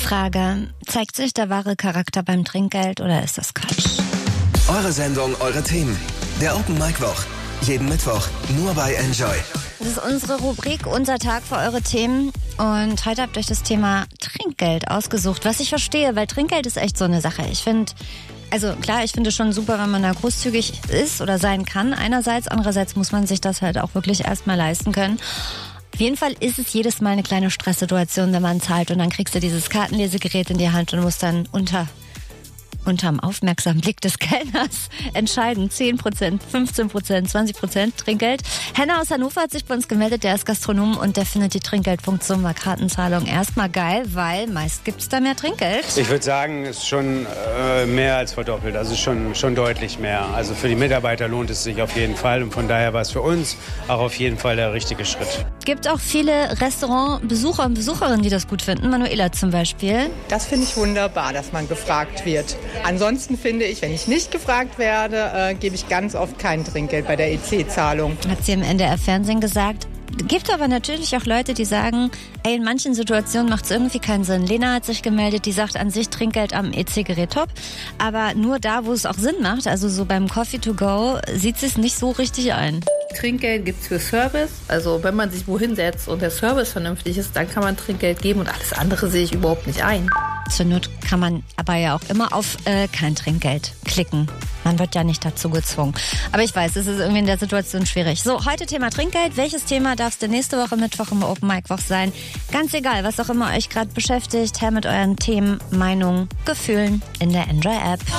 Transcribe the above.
Frage: Zeigt sich der wahre Charakter beim Trinkgeld oder ist das Quatsch? Eure Sendung, eure Themen. Der Open Mic Woch. Jeden Mittwoch nur bei Enjoy. Das ist unsere Rubrik, unser Tag für eure Themen. Und heute habt ihr euch das Thema Trinkgeld ausgesucht. Was ich verstehe, weil Trinkgeld ist echt so eine Sache. Ich finde es schon super, wenn man da großzügig ist oder sein kann. Einerseits, andererseits muss man sich das halt auch wirklich erstmal leisten können. Auf jeden Fall ist es jedes Mal eine kleine Stresssituation, wenn man zahlt und dann kriegst du dieses Kartenlesegerät in die Hand und musst dann unterm aufmerksamen Blick des Kellners entscheiden. 10%, 15%, 20% Trinkgeld. Henna aus Hannover hat sich bei uns gemeldet, der ist Gastronom und der findet die Trinkgeldfunktion bei Kartenzahlung erstmal geil, weil meist gibt es da mehr Trinkgeld. Ich würde sagen, es ist schon mehr als verdoppelt, also schon deutlich mehr. Also für die Mitarbeiter lohnt es sich auf jeden Fall und von daher war es für uns auch auf jeden Fall der richtige Schritt. Gibt auch viele Restaurantbesucher und Besucherinnen, die das gut finden. Manuela zum Beispiel. Das finde ich wunderbar, dass man gefragt wird. Ansonsten finde ich, wenn ich nicht gefragt werde, gebe ich ganz oft kein Trinkgeld bei der EC-Zahlung. Hat sie im NDR-Fernsehen gesagt. Gibt aber natürlich auch Leute, die sagen, in manchen Situationen macht es irgendwie keinen Sinn. Lena hat sich gemeldet, die sagt an sich Trinkgeld am EC-Gerät top, aber nur da, wo es auch Sinn macht, also so beim Coffee to go, sieht sie es nicht so richtig ein. Trinkgeld gibt's für Service, also wenn man sich wohin setzt und der Service vernünftig ist, dann kann man Trinkgeld geben und alles andere sehe ich überhaupt nicht ein. Zur Not kann man aber ja auch immer auf kein Trinkgeld klicken. Man wird ja nicht dazu gezwungen. Aber ich weiß, es ist irgendwie in der Situation schwierig. So, heute Thema Trinkgeld. Welches Thema darf es denn nächste Woche Mittwoch im Open Mic Woch sein? Ganz egal, was auch immer euch gerade beschäftigt. Her mit euren Themen, Meinungen, Gefühlen in der Enjoy App.